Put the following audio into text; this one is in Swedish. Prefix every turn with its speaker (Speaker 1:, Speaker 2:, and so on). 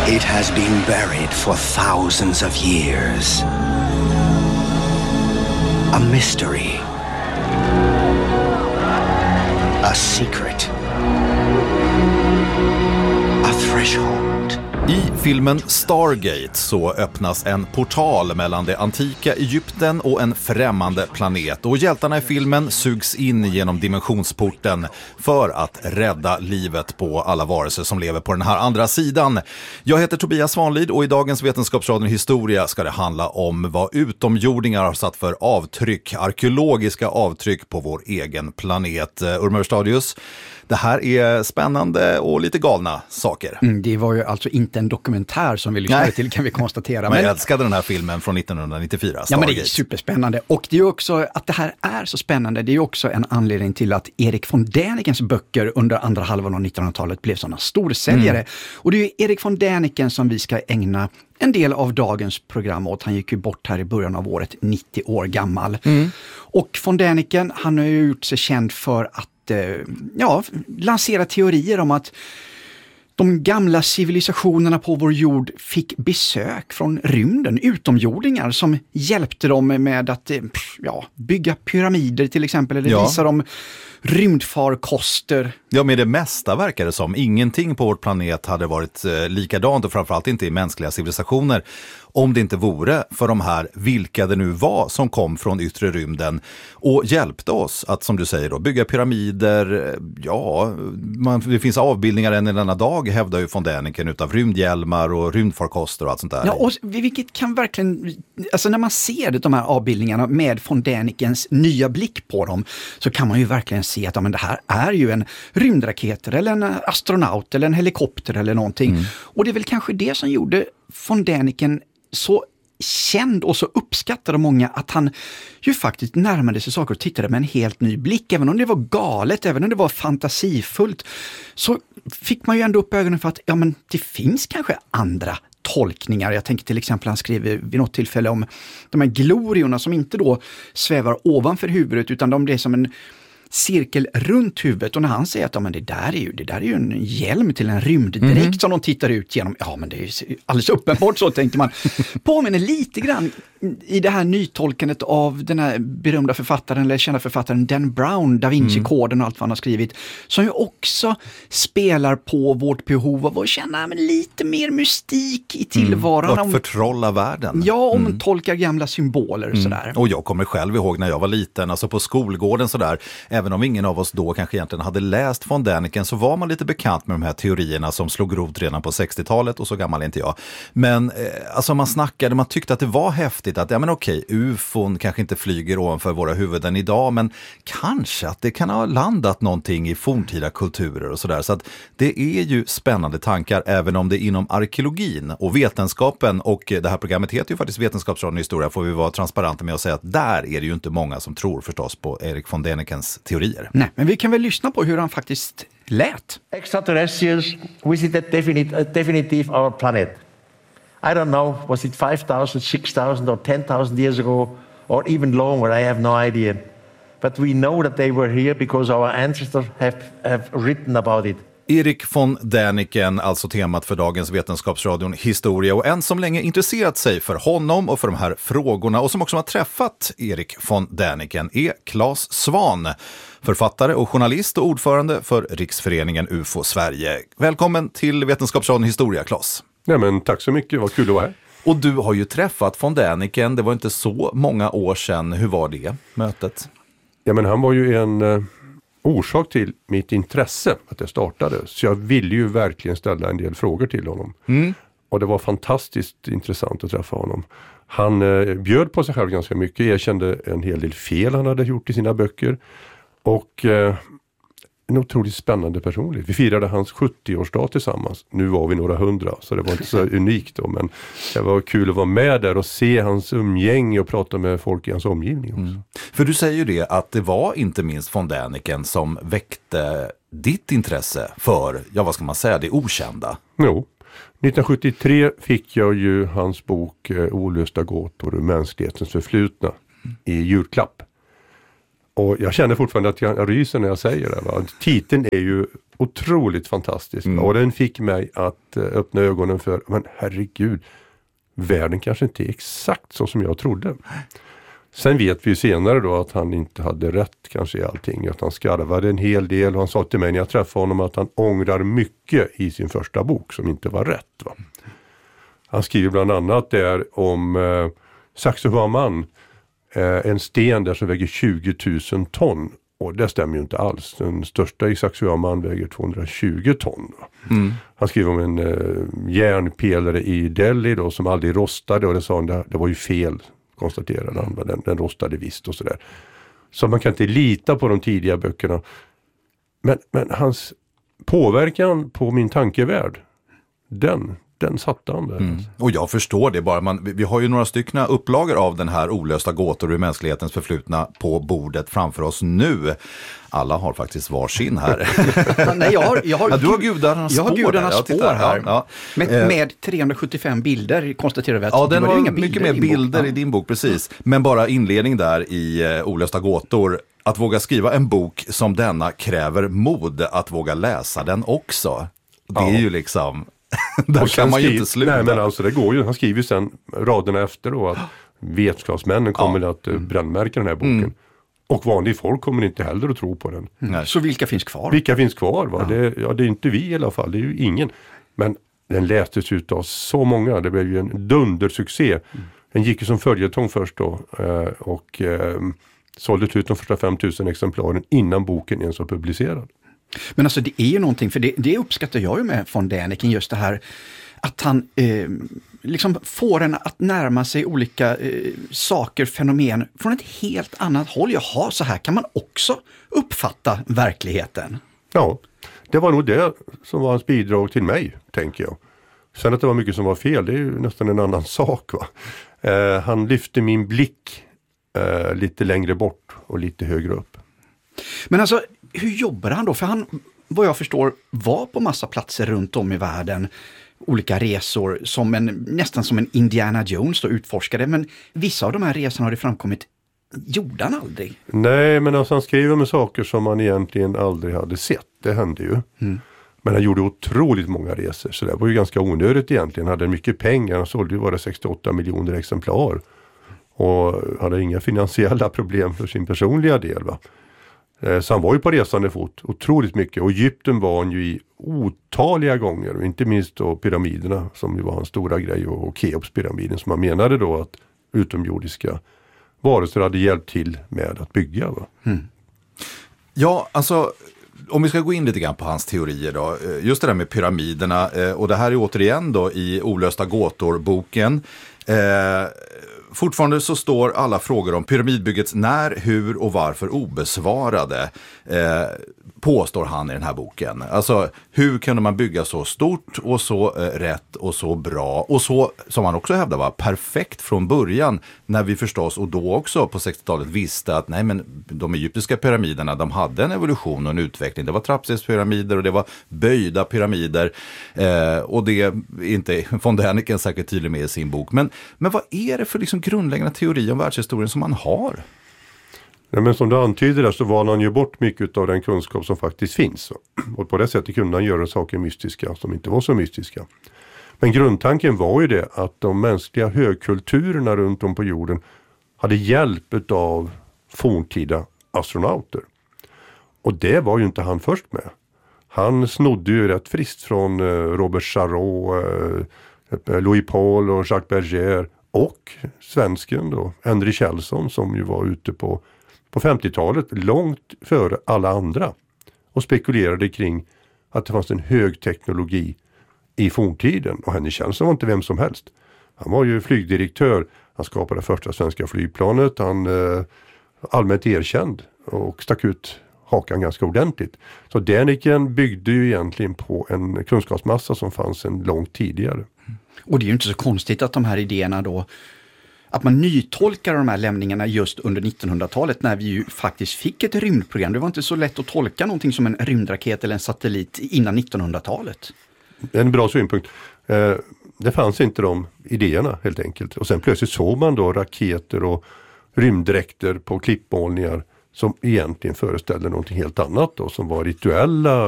Speaker 1: It has been buried for thousands of years. A mystery. A secret. A threshold.
Speaker 2: I filmen Stargate så öppnas en portal mellan det antika Egypten och en främmande planet. Och hjältarna i filmen sugs in genom dimensionsporten för att rädda livet på alla varelser som lever på den här andra sidan. Jag heter Tobias Svanlid och i dagens Vetenskapsradion Historia ska det handla om vad utomjordingar har satt för avtryck, arkeologiska avtryck på vår egen planet. Urmur Stadius, det här är spännande och lite galna saker.
Speaker 3: Det var ju alltså inte en dokumentär som vi lyssnade till, kan vi konstatera.
Speaker 2: Men jag älskade den här filmen från 1994, Stargate.
Speaker 3: Ja, men det är superspännande. Och det är ju också, att det här är så spännande, det är ju också en anledning till att Erik von Dänikens böcker under andra halvan av 1900-talet blev sådana storsäljare. Och det är ju Erik von Däniken som vi ska ägna en del av dagens program åt. Han gick ju bort här i början av året, 90 år gammal. Och von Däniken, han har ju gjort sig känd för att lansera teorier om att de gamla civilisationerna på vår jord fick besök från rymden, utomjordingar som hjälpte dem med att bygga pyramider till exempel, eller visa dem rymdfarkoster.
Speaker 2: Ja, med det mesta verkar det som. Ingenting på vårt planet hade varit likadant och framförallt inte i mänskliga civilisationer om det inte vore för de här, vilka det nu var, som kom från yttre rymden och hjälpte oss att, som du säger då, bygga pyramider. Ja, det finns avbildningar än i denna dag, hävdar ju von Däniken, utav rymdhjälmar och rymdfarkoster och allt sånt där.
Speaker 3: Ja, och vilket kan verkligen, alltså när man ser de här avbildningarna med von Dänikens nya blick på dem, så kan man ju verkligen se att det här är ju en rymdraket eller en astronaut eller en helikopter eller någonting. Och det är väl kanske det som gjorde von Däniken så känd och så uppskattade många, att han ju faktiskt närmade sig saker och tittade med en helt ny blick. Även om det var galet, även om det var fantasifullt, så fick man ju ändå upp ögonen för att det finns kanske andra tolkningar. Jag tänker till exempel, han skrev vid något tillfälle om de här gloriorna som inte då svävar ovanför huvudet, utan de blir som en cirkel runt huvudet, och när han säger att det där är ju en hjälm till en rymddräkt som de tittar ut genom, men det är ju alldeles uppenbart, så tänker man. Påminner lite grann i det här nytolkandet av den här berömda författaren, eller kända författaren Dan Brown, Da Vinci-koden och allt vad han har skrivit, som ju också spelar på vårt behov av att känna lite mer mystik i tillvaron.
Speaker 2: Och förtrolla världen.
Speaker 3: Ja, om man tolkar gamla symboler sådär.
Speaker 2: Och jag kommer själv ihåg när jag var liten, alltså på skolgården sådär, även om ingen av oss då kanske egentligen hade läst von Däniken, så var man lite bekant med de här teorierna som slog rot redan på 60-talet, och så gammal är inte jag. Men alltså man tyckte att det var häftigt att, UFOn kanske inte flyger ovanför våra huvuden idag, men kanske att det kan ha landat någonting i forntida kulturer och sådär. Så att det är ju spännande tankar, även om det inom arkeologin och vetenskapen, och det här programmet heter ju faktiskt Vetenskapsradion Historia, får vi vara transparenta med att säga att där är det ju inte många som tror förstås på Erik von Dänikens teorier.
Speaker 3: Nej, men vi kan väl lyssna på hur han faktiskt lät.
Speaker 4: Extraterrestrials visited definitive our planet. I don't know, was it 5,000, 6,000 or 10,000 years ago, or even longer, I have no idea. But we know that they were here because our ancestors have written about it.
Speaker 2: Erik von Däniken, alltså temat för dagens Vetenskapsradion Historia, och en som länge intresserat sig för honom och för de här frågorna och som också har träffat Erik von Däniken är Claes Svahn, författare och journalist och ordförande för Riksföreningen UFO Sverige. Välkommen till Vetenskapsradion Historia, Claes.
Speaker 5: Nej, men tack så mycket, vad kul att vara här.
Speaker 2: Och du har ju träffat von Däniken, det var inte så många år sedan. Hur var det mötet?
Speaker 5: Ja, men han var ju en orsak till mitt intresse att jag startade. Så jag ville ju verkligen ställa en del frågor till honom. Och det var fantastiskt intressant att träffa honom. Han bjöd på sig själv ganska mycket, erkände en hel del fel han hade gjort i sina böcker. Och en otroligt spännande personlighet. Vi firade hans 70-årsdag tillsammans. Nu var vi några hundra, så det var inte så unikt då. Men det var kul att vara med där och se hans umgänge och prata med folk i hans omgivning också.
Speaker 2: För du säger ju det, att det var inte minst von Däniken som väckte ditt intresse för, vad ska man säga, det okända.
Speaker 5: Jo. 1973 fick jag ju hans bok Olösta gåtor ur mänsklighetens förflutna i julklapp. Och jag känner fortfarande att jag ryser när jag säger det. Va? Titeln är ju otroligt fantastisk. Och den fick mig att öppna ögonen för, men herregud, världen kanske inte är exakt så som jag trodde. Sen vet vi senare då att han inte hade rätt kanske i allting. Att han skarvade en hel del, och han sa till mig när jag träffade honom att han ångrar mycket i sin första bok som inte var rätt. Va? Han skriver bland annat där om Sacsayhuaman, en sten där som väger 20 000 ton. Och det stämmer ju inte alls. Den största i Sacsayhuaman väger 220 ton. Han skriver om en järnpelare i Delhi då, som aldrig rostade, och det sa han, det var ju fel, konstaterade han. Den rostade visst och sådär. Så man kan inte lita på de tidiga böckerna. Men hans påverkan på min tankevärld, den satte han där.
Speaker 2: Och jag förstår det bara. Vi har ju några stycken upplagor av den här olösta gåtor ur mänsklighetens förflutna på bordet framför oss nu. Alla har faktiskt varsin här.
Speaker 3: Nej, jag har
Speaker 2: du har gudarnas spår.
Speaker 3: Jag har gudarnas spår här.
Speaker 2: Ja.
Speaker 3: Med 375 bilder konstaterar vi att
Speaker 2: ja, den
Speaker 3: var
Speaker 2: har
Speaker 3: inga
Speaker 2: mycket mer bilder i din bok, precis. Men bara inledning där i olösta gåtor. Att våga skriva en bok som denna kräver mod att våga läsa den också. Det är ju liksom... Där kan man ju inte sluta.
Speaker 5: Nej, men alltså det går ju. Han skriver sen raderna efter då att vetenskapsmännen kommer att brännmärka den här boken. Och vanlig folk kommer inte heller att tro på den.
Speaker 3: Så vilka finns kvar?
Speaker 5: Vilka finns kvar? Va? Det är inte vi i alla fall. Det är ju ingen. Men den lästes ut av så många. Det blev ju en dundersuccé. Den gick ju som följetong först då. Och såldes ut de första 5000 exemplaren innan boken ens var publicerad.
Speaker 3: Men alltså det är ju någonting, för det uppskattar jag ju med von Däniken, just det här att han liksom får en att närma sig olika saker, fenomen från ett helt annat håll. Jaha, så här kan man också uppfatta verkligheten.
Speaker 5: Ja, det var nog det som var hans bidrag till mig, tänker jag. Sen att det var mycket som var fel, det är ju nästan en annan sak. Va? Han lyfte min blick lite längre bort och lite högre upp.
Speaker 3: Men alltså, hur jobbar han då? För han, vad jag förstår, var på massa platser runt om i världen, olika resor, nästan som en Indiana Jones då, utforskade. Men vissa av de här resorna har det framkommit, gjorde han aldrig?
Speaker 5: Nej, men alltså han skriver med saker som man egentligen aldrig hade sett. Det hände ju. Men han gjorde otroligt många resor, så det var ju ganska onödigt egentligen. Han hade mycket pengar, han sålde ju bara 68 miljoner exemplar. Och hade inga finansiella problem för sin personliga del, va. Så han var ju på resande fot otroligt mycket. Och Egypten var han ju i otaliga gånger. Och inte minst då pyramiderna som ju var hans stora grej. Och Keopspyramiden som man menade då att utomjordiska varelser hade hjälpt till med att bygga. Va?
Speaker 2: Ja, alltså om vi ska gå in lite grann på hans teorier då. Just det där med pyramiderna. Och det här är återigen då i Olösta gåtor-boken. Fortfarande så står alla frågor om pyramidbyggets när, hur och varför obesvarade, påstår han i den här boken. Alltså, hur kunde man bygga så stort och så rätt och så bra och så, som han också hävdar, var perfekt från början, när vi förstås och då också på 60-talet visste att nej, men de egyptiska pyramiderna, de hade en evolution och en utveckling. Det var trappstegspyramider och det var böjda pyramider, och det är inte von Däniken säkert tydlig med i sin bok. Men vad är det för liksom grundläggande teori om världshistorien som man har?
Speaker 5: Nej, men som du antyder där så valde han ju bort mycket av den kunskap som faktiskt finns. Och på det sättet kunde han göra saker mystiska som inte var så mystiska. Men grundtanken var ju det att de mänskliga högkulturerna runt om på jorden hade hjälp av forntida astronauter. Och det var ju inte han först med. Han snodde ju rätt friskt från Robert Charot, Louis Paul och Jacques Berger och svensken då, Henry Kjellson, som ju var ute på 50-talet långt före alla andra och spekulerade kring att det fanns en hög teknologi i forntiden. Och Henry Kjellson var inte vem som helst. Han var ju flygdirektör, han skapade första svenska flygplanet, han allmänt erkänd och stack ut hakan ganska ordentligt. Så Däniken byggde ju egentligen på en kunskapsmassa som fanns en långt tidigare.
Speaker 3: Och det är ju inte så konstigt att de här idéerna då, att man nytolkar de här lämningarna just under 1900-talet när vi ju faktiskt fick ett rymdprogram. Det var inte så lätt att tolka någonting som en rymdraket eller en satellit innan 1900-talet.
Speaker 5: En bra synpunkt. Det fanns inte de idéerna helt enkelt. Och sen plötsligt såg man då raketer och rymddräkter på klippmålningar som egentligen föreställde någonting helt annat då, som var rituella